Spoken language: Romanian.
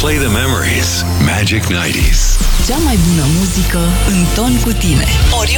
Replay the memories. Magic 90s. Cea mai bună muzică în ton cu tine.